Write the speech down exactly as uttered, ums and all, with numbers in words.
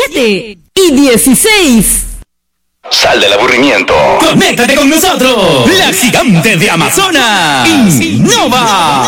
diecisiete y dieciséis. Sal del aburrimiento. Conéctate con nosotros. La gigante de Amazonas. Innova.